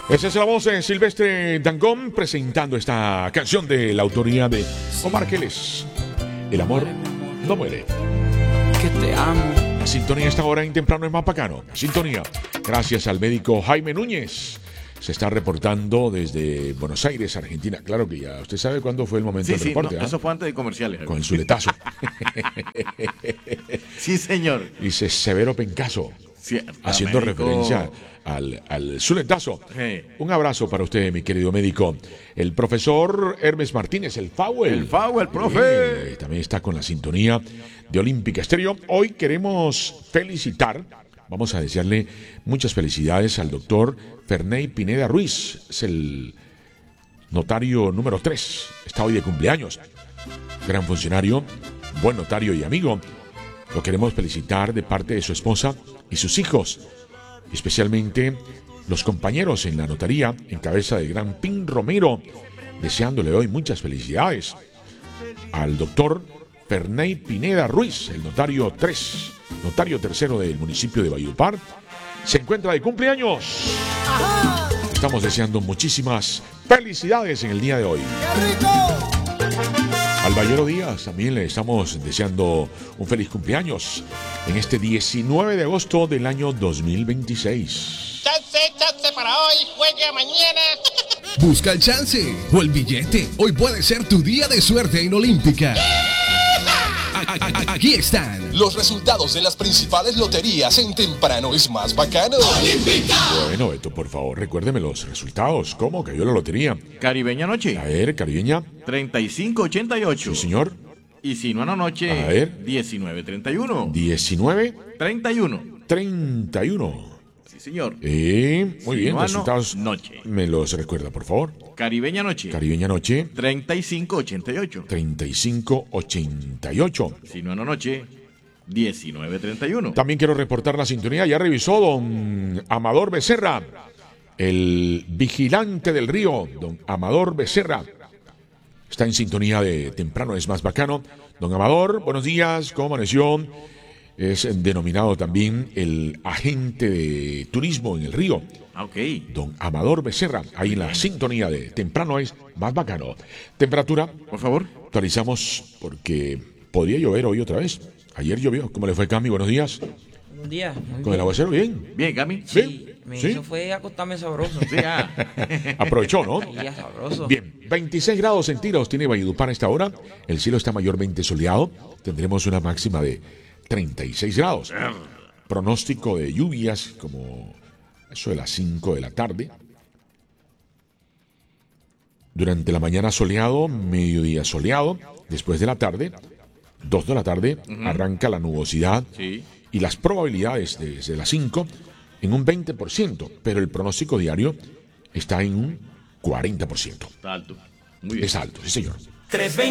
Esa es la voz de Silvestre Dangond presentando esta canción de la autoría de Omar Geles. El amor no muere. Que te amo. La sintonía esta hora en Temprano es más bacano. Sintonía. Gracias al médico Jaime Núñez. Se está reportando desde Buenos Aires, Argentina. Claro que ya usted sabe cuándo fue el momento del reporte. No, eso fue antes de comerciales. Con el suletazo. Sí, señor. Dice Severo Pencaso. Haciendo médico. referencia al suletazo. Sí. Un abrazo para usted, mi querido médico. El profesor Hermes Martínez, el FAUEL. El FAUEL, profe. También está con la sintonía de Olímpica Estéreo. Hoy queremos felicitar, vamos a desearle muchas felicidades al doctor Ferney Pineda Ruiz. Es el notario número 3. Está hoy de cumpleaños. Gran funcionario, buen notario y amigo. Lo queremos felicitar de parte de su esposa y sus hijos, especialmente los compañeros en la notaría en cabeza del gran Pin Romero, deseándole hoy muchas felicidades al doctor Ferney Pineda Ruiz, el notario 3, notario tercero del municipio de Valledupar. Se encuentra de cumpleaños. Estamos deseando muchísimas felicidades en el día de hoy. Al Bayero Díaz también le estamos deseando un feliz cumpleaños en este 19 de agosto del año 2026. Chance para hoy, juegue mañana. Busca el chance o el billete. Hoy puede ser tu día de suerte en Olímpica. Aquí están los resultados de las principales loterías en Temprano es más bacano. ¡Olímpica! Bueno, Beto, por favor, recuérdeme los resultados. ¿Cómo cayó la lotería? Caribeña Noche. A ver, Caribeña. 3588. Sí, señor. Y si no anoche. A ver. 1931. 19. 31. 31. Sí, señor. Muy bien, resultados. Noche. ¿Me los recuerda, por favor? Caribeña Noche. Caribeña Noche. 3588. 3588. Si no anoche. 1931. También quiero reportar la sintonía. Ya revisó don Amador Becerra, el vigilante del río, don Amador Becerra. Está en sintonía de Temprano es más bacano. Don Amador, buenos días, ¿cómo amaneció? Es denominado también el agente de turismo en el río. Ok. Don Amador Becerra, ahí en la sintonía de Temprano es más bacano. Temperatura, por favor. Actualizamos porque podría llover hoy otra vez. Ayer llovió. ¿Cómo le fue, Cami? Buenos días. Buenos días. ¿Con el aguacero bien? Bien, Cami. Sí, me ¿Sí? hizo fue acostarme sabroso. Sí, Aprovechó, ¿no? Sí, sabroso. Bien, 26 grados centígrados tiene Valledupar a esta hora. El cielo está mayormente soleado. Tendremos una máxima de 36 grados. Pronóstico de lluvias como eso de las 5 de la tarde. Durante la mañana soleado, mediodía soleado. Después de la tarde, 2 de la tarde, arranca la nubosidad. Sí. Y las probabilidades desde las 5 en un 20%. Pero el pronóstico diario está en un 40%. Está alto. Muy bien. Es alto, sí, señor. 320.